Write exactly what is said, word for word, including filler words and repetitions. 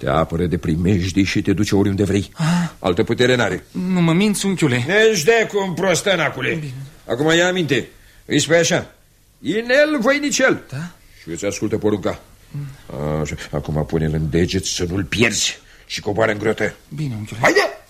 Te apără de primejdii și te duce oriunde vrei. ah. Altă putere n-are. Nu mă minți, unchiule. Ești de cum, prostănacule. Bine. Acum ia aminte. Îi spui așa: inel voinicel. Da? Și îți ascultă porunca. mm. Așa. Acum pune-l în deget să nu-l pierzi și coboară în grotă. Bine, unchiule. Haide!